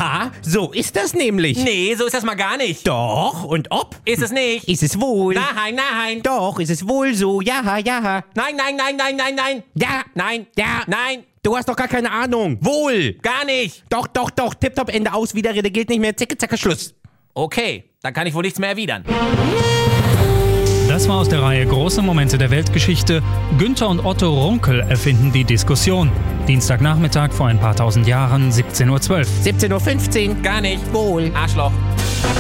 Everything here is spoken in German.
Ja, so ist das nämlich. Nee, so ist das mal gar nicht. Doch, und ob? Ist es nicht. Ist es wohl? Nein. Doch, ist es wohl so. Ja. Nein. Ja. Nein. Ja. Nein. Du hast doch gar keine Ahnung. Wohl. Gar nicht. Doch. Tipptopp, Ende aus, Widerrede gilt nicht mehr. Zicke, zacke, Schluss. Okay, dann kann ich wohl nichts mehr erwidern. Das war aus der Reihe Große Momente der Weltgeschichte. Günther und Otto Runkel erfinden die Diskussion. Dienstagnachmittag vor ein paar tausend Jahren, 17:12 Uhr. 17:15 Uhr. Gar nicht. Wohl. Arschloch.